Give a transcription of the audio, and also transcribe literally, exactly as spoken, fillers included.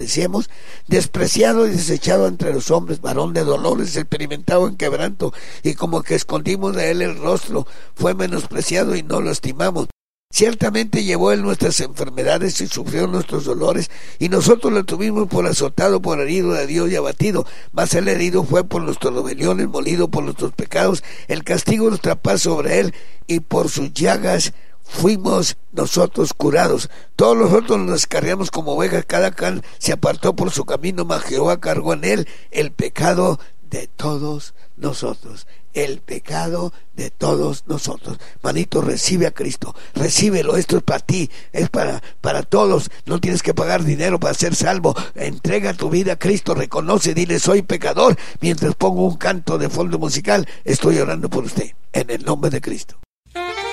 padecíamos, despreciado y desechado entre los hombres, varón de dolores, experimentado en quebranto, y como que escondimos de él el rostro, fue menospreciado y no lo estimamos. Ciertamente llevó él nuestras enfermedades y sufrió nuestros dolores, y nosotros lo tuvimos por azotado, por herido de Dios y abatido. Mas el herido fue por nuestras rebeliones, molido por nuestros pecados. El castigo de nuestra paz sobre él, y por sus llagas fuimos nosotros curados. Todos nosotros nos descarriamos como ovejas, cada cual se apartó por su camino, mas Jehová cargó en él el pecado de todos nosotros. El pecado de todos nosotros. Manito, recibe a Cristo, recíbelo. Esto es para ti, es para, para todos. No tienes que pagar dinero para ser salvo. Entrega tu vida a Cristo, reconoce, dile: soy pecador. Mientras pongo un canto de fondo musical, estoy orando por usted, en el nombre de Cristo.